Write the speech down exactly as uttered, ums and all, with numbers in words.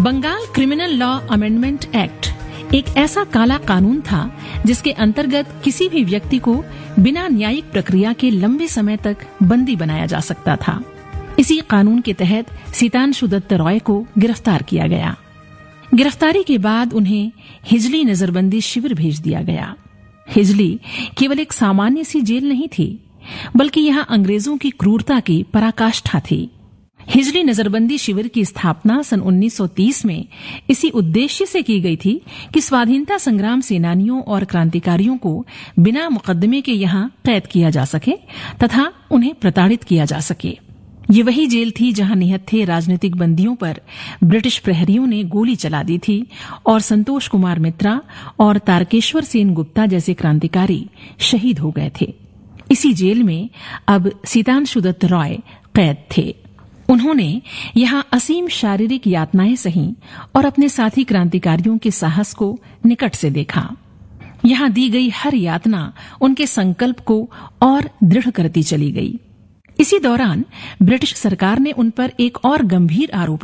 Bengal criminal law amendment act एक ऐसा काला कानून था जिसके अंतर्गत किसी भी व्यक्ति को बिना न्यायिक प्रक्रिया के लंबे समय तक बंदी बनाया जा सकता था। इसी कानून के तहत सीतांशु दत्त रॉय को गिरफ्तार किया गया। गिरफ्तारी के बाद उन्हें हिजली नजरबंदी शिविर भेज दिया गया। हिजली केवल एक सामान्य सी जेल नहीं थी, बल्कि यहां अंग्रेजों की क्रूरता की पराकाष्ठा थी। हिजली नजरबंदी शिविर की स्थापना सन उन्नीस सौ तीस में इसी उद्देश्य से की गई थी कि स्वाधीनता संग्राम सेनानियों और क्रांतिकारियों को बिना मुकदमे के यहां कैद किया जा सके तथा उन्हें प्रताड़ित किया जा सके। ये वही जेल थी जहां निहत्थे राजनीतिक बंदियों पर ब्रिटिश प्रहरियों ने गोली चला दी थी और संतोष कुमार मित्रा और तारकेश्वर सेन गुप्ता जैसे क्रांतिकारी शहीद हो गए थे। इसी जेल में अब सीतांशु दत्त रॉय कैद थे। उन्होंने यहां असीम शारीरिक यातनाएं सहीं और अपने साथी क्रांतिकारियों के साहस को निकट से देखा। यहां दी गई हर यातना उनके संकल्प को और दृढ़ करती चली गई। इसी दौरान ब्रिटिश सरकार ने उन पर एक और गंभीर आरोप